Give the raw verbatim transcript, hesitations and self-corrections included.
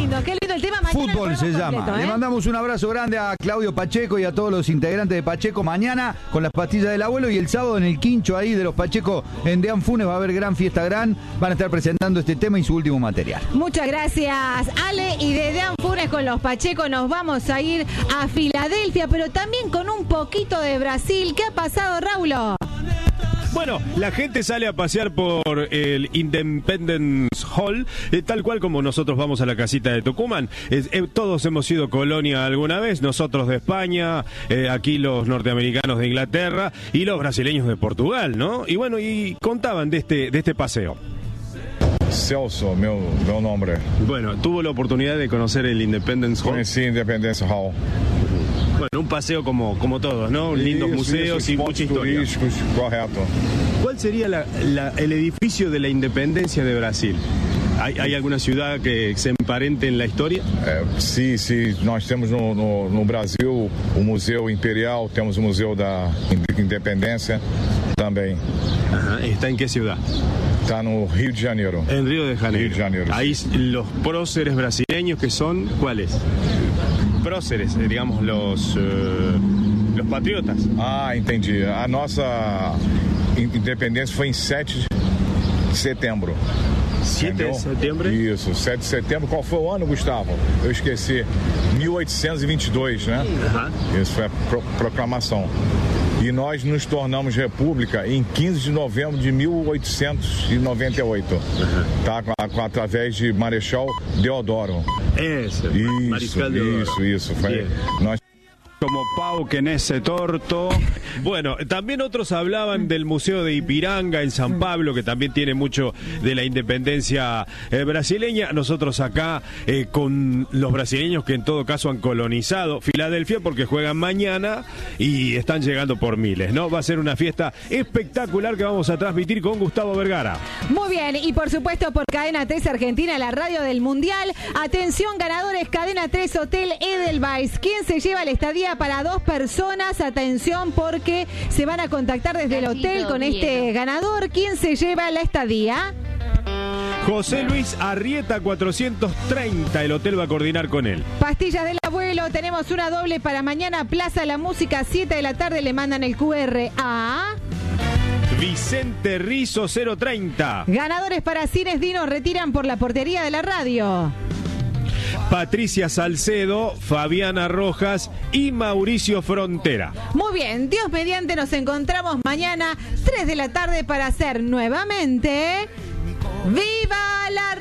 lindo, qué lindo el tema. Mañana Fútbol se llama. completo, ¿eh? Le mandamos un abrazo grande a Claudio Pacheco y a todos los integrantes de Pacheco mañana con las pastillas del abuelo, y el sábado en el quincho ahí de los Pacheco en Dean Funes va a haber gran fiesta gran. Van a estar presentando este tema y su último material. Muchas gracias, Ale. Y de Dean Funes con los Pacheco nos vamos a ir a Filadelfia, pero también con un poquito de Brasil. ¿Qué ha pasado, Raulo? Bueno, la gente sale a pasear por el Independence Hall, eh, tal cual como nosotros vamos a la casita de Tucumán. Eh, eh, todos hemos sido colonia alguna vez, nosotros de España, eh, aquí los norteamericanos de Inglaterra y los brasileños de Portugal, ¿no? Y bueno, y contaban de este, de este paseo. Celso, meu, meu nombre. Bueno, tuvo la oportunidad de conocer el Independence Hall. Conheci Independence Hall. Bueno, un paseo como, como todos, ¿no? Lindos Isso, museos isso, y mucha historia. turísticos, correto. ¿Cuál sería la, la, el edificio de la independencia de Brasil? ¿Hay, ¿Hay alguna ciudad que se emparente en la historia? É, sim, sim, nós temos no, no, no Brasil o Museu Imperial, temos o Museu da Independência também. Ajá. ¿Está en qué ciudad? Está no Rio de Janeiro. En Río de Janeiro. Rio de Janeiro. Ahí los próceres brasileños, que son, ¿cuáles? Próceres, eh, digamos, los, uh, los patriotas. Ah, entendi. A nossa independência foi em sete de setembro. siete de setembro? Isso, sete de setembro. Qual foi o ano, Gustavo? Eu esqueci. mil oitocentos e vinte e dois, né? Uhum. Isso foi a pro proclamação. E nós nos tornamos república em quinze de novembro de mil oitocentos e noventa e oito, uhum. Tá? Com, a, com, através de Marechal Deodoro. Esse, isso, Mariscal Deodoro. Isso, isso. Foi, nós... Como Pau que en ese torto. Bueno, también otros hablaban del Museo de Ipiranga en San Pablo, que también tiene mucho de la independencia eh, brasileña. Nosotros acá eh, con los brasileños que en todo caso han colonizado Filadelfia, porque juegan mañana y están llegando por miles, ¿no? Va a ser una fiesta espectacular que vamos a transmitir con Gustavo Vergara. Muy bien, y por supuesto por Cadena tres Argentina, la radio del Mundial. Atención, ganadores, Cadena tres Hotel Edelweiss. ¿Quién se lleva el estadía para dos personas? Atención, porque se van a contactar desde el hotel con este ganador. ¿Quién se lleva la estadía? José Luis Arrieta cuatrocientos treinta, el hotel va a coordinar con él. Pastillas del abuelo, tenemos una doble para mañana, Plaza La Música, siete de la tarde, le mandan el Q R a... Vicente Rizo cero treinta. Ganadores para Cines Dino retiran por la portería de la radio. Patricia Salcedo, Fabiana Rojas y Mauricio Frontera. Muy bien, Dios mediante nos encontramos mañana tres de la tarde para hacer nuevamente ¡Viva la